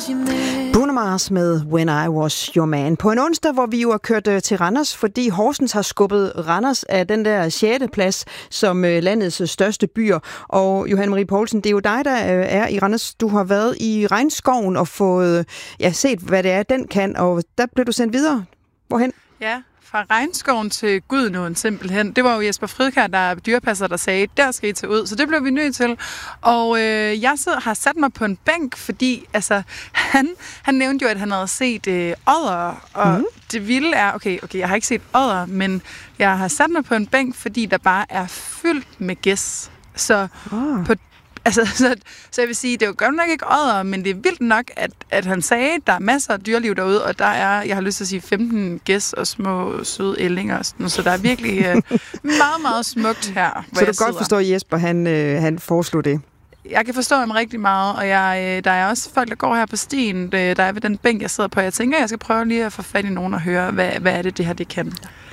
Bruno Mars med When I Was Your Man. På en onsdag, hvor vi jo har kørt til Randers, fordi Horsens har skubbet Randers af den der 6. plads som landets største byer. Og Johanne Marie Poulsen, det er jo dig, der er i Randers. Du har været i Regnskoven og fået set, hvad det er, den kan, og der blev du sendt videre. Hvorhen? Ja, fra Regnskoven til Gudnåen simpelthen. Det var jo Jesper Fridkjær, der er dyrepasser, der sagde, der skal I tage ud. Så det blev vi nødt til. Og jeg har sat mig på en bænk, fordi altså, han nævnte jo, at han havde set odder. Og det vilde er, okay, jeg har ikke set odder, men jeg har sat mig på en bænk, fordi der bare er fyldt med gæs. Så så jeg vil sige, det er jo godt nok ikke odder, men det er vildt nok, at han sagde, at der er masser af dyreliv derude, og der er, jeg har lyst til at sige, 15 gæs og små søde ællinger. Så der er virkelig meget, meget smukt her. Så du godt forstår, at Jesper han foreslår det? Jeg kan forstå ham rigtig meget, og der er også folk, der går her på stien, der er ved den bænk, jeg sidder på. Jeg tænker, jeg skal prøve lige at få fat i nogen og høre, hvad er det her, det kan.